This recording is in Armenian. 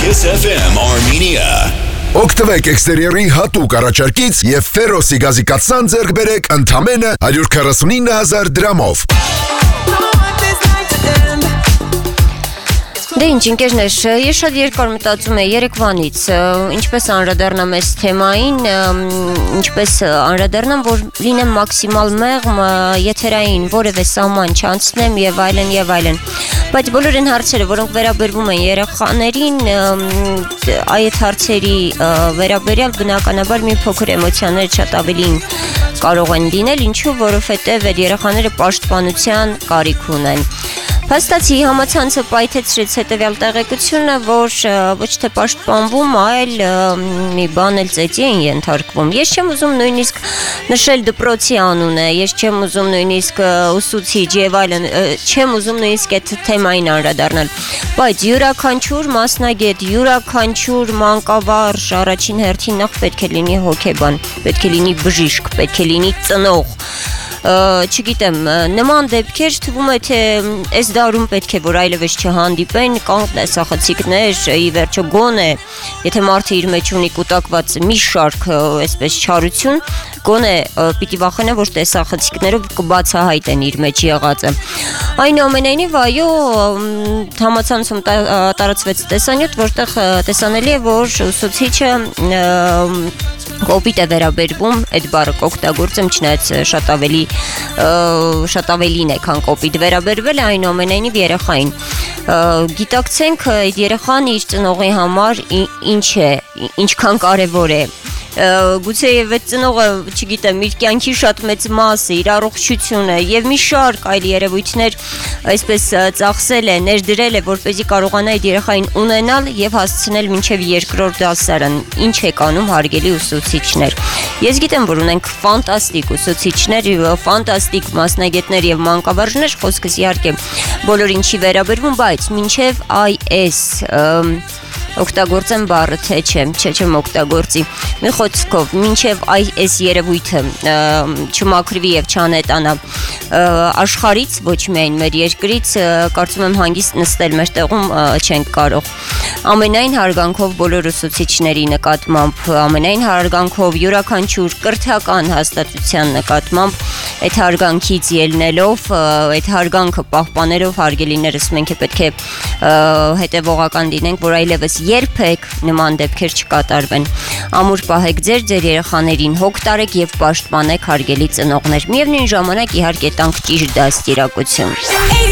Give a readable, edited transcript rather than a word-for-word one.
Kiss FM Armenia. Օգտվեք էքստերիերի հատուկ առաջարկից եւ Ֆերոսի գազի կաթսան ձեռք բերեք ընդամենը 149,000 դրամով։ Դե ինչ ընկերներ, ես շատ երկար մտածում եմ երեկվանից, ինչպես անդրադառնամ այս թեմային, ինչպես անդրադառնամ, որ լինեմ մաքսիմալ մեղմ, եթերային որևէ սահման չանցնեմ եւ այլն, բայց բոլոր այն հարցերը, որոնք վերաբերվում են երեխաներին, այդ հարցերի վերաբերյալ բնականաբար մի փոքր էմոցիաներ շատ ավելին կարող են լինել, ինչու, որովհետեւ այդ երեխաները պաշտպանության կարիք ունեն։ Փաստացի համացանցը պայթեցրեց հետևյալ տեղեկությունը, որ ոչ թե պաշտպանվում, այլ մի բան էլ ծեծի են ենթարկվում։ Ես չեմ ուզում նույնիսկ նշել դպրոցի անունը, ես չեմ ուզում նույնիսկ ուսուցիչ եւ այլն, չեմ ուզում նույնիսկ այդ թեմային անդրադառնալ, բայց յուրաքանչյուր մասնագետ, յուրաքանչյուր մանկավարժ առաջին հերթին նախ պետք է լինի հոգեբան, պետք է լինի բժիշկ, պետք է լինի ծնող։ Չգիտեմ, նման դեպքեր թվում է, թե այս դարում պետք է, որ այլևս չհանդիպեն, կան տեսախցիկներ, ի վերջո գոնե, եթե մարդը իր մեջ ունի կուտակված մի շարք այսպես չարություն, գոնե պիտի վախենա, որ տեսախցիկներով կբացահայտեն իր մեջ եղածը։ Այնուամենայնիվ, այո, համացանցում տարածվեց տեսանյութ, որտեղ տեսանելի է, որ ուսուցիչը կոպիտ է վերաբերվում, այդ բառը կօգտագործեմ, չնայած շատ ավելին է, քան կոպիտ վերաբերվել է, այնուամենայնիվ երեխային։ Գիտակցենք, այդ երեխան իր ծնողի համար ինչ է, ինչքան կարևոր է։ Գուցե եւ այդ ծնողը, չգիտեմ, իր կյանքի շատ մեծ մասը, իր առողջությունը եւ մի շարք այլ երևույթներ այսպես ծախսել է, ներդրել է, որպեսզի կարողանա այդ երեխային ունենալ եւ հասցնել մինչեւ երկրորդ դասարան։ Ինչ է կանում հարգելի ուսուցիչներ։ Ես գիտեմ, որ ունենք ֆանտաստիկ ուսուցիչներ, ֆանտաստիկ մասնագետներ եւ մանկավարժներ, խոսքս իհարկե բոլոր ինչի վերաբերվում, բայց մինչեւ այս օգտագործեմ բառը, թե չեմ օգտագործի։ Մի խոսքով, մինչև այս երևույթը չմաքրվի եւ չանետանա աշխարհից, ոչ միայն մեր երկրից, կարծում եմ հանգիստ նստել մեր տեղում չենք կարող։ Ամենայն հարգանքով բոլոր ուսուցիչների նկատմամբ, ամենայն հարգանքով յուրաքանչյուր կրթական հաստատության նկատմամբ, այդ հարգանքից ելնելով, այդ հարգանքը պահպանելով, հարգելիներս, մենք պետք է հետևողական լինենք, որ այլևս երբեք նման դեպքեր չկատարվեն։ Ամուր պահեք ձեր երեխաներին, հոգ տարեք եւ պաշտպանեք հարգելի ծնողներ։ Միևնույն ժամանակ իհարկե տանք ճիշտ դաստիարակություն։